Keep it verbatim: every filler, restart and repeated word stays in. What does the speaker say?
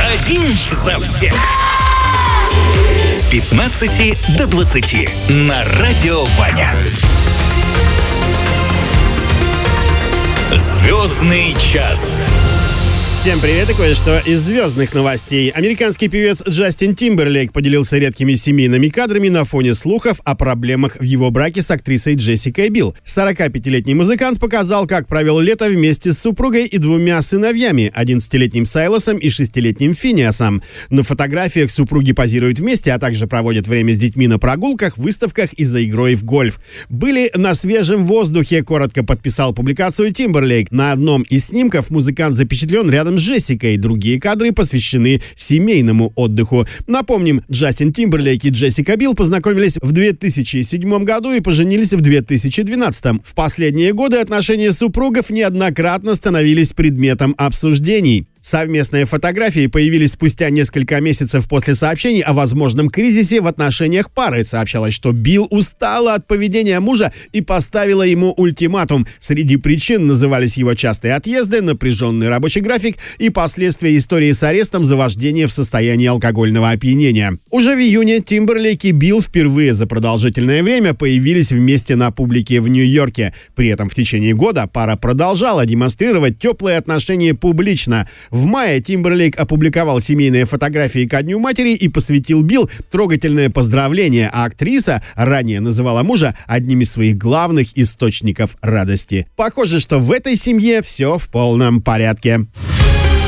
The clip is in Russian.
Один за всех. С пятнадцати до двадцати на Радио Ваня. Звездный час. Всем привет и кое-что из звездных новостей. Американский певец Джастин Тимберлейк поделился редкими семейными кадрами на фоне слухов о проблемах в его браке с актрисой Джессикой Билл. сорокапятилетний музыкант показал, как провел лето вместе с супругой и двумя сыновьями, одиннадцатилетним Сайлосом и шестилетним Финиасом. На фотографиях супруги позируют вместе, а также проводят время с детьми на прогулках, выставках и за игрой в гольф. «Были на свежем воздухе», коротко подписал публикацию Тимберлейк. На одном из снимков музыкант запечатлен рядом с Джессикой. Другие кадры посвящены семейному отдыху. Напомним, Джастин Тимберлейк и Джессика Билл познакомились в две тысячи седьмом году и поженились в две тысячи двенадцатом. В последние годы отношения супругов неоднократно становились предметом обсуждений. Совместные фотографии появились спустя несколько месяцев после сообщений о возможном кризисе в отношениях пары. Сообщалось, что Билл устала от поведения мужа и поставила ему ультиматум. Среди причин назывались его частые отъезды, напряженный рабочий график и последствия истории с арестом за вождение в состоянии алкогольного опьянения. Уже в июне Тимберлейк и Билл впервые за продолжительное время появились вместе на публике в Нью-Йорке. При этом в течение года пара продолжала демонстрировать теплые отношения публично. В мае Тимберлейк опубликовал семейные фотографии ко Дню матери и посвятил Билл трогательное поздравление, а актриса ранее называла мужа одним из своих главных источников радости. Похоже, что в этой семье все в полном порядке.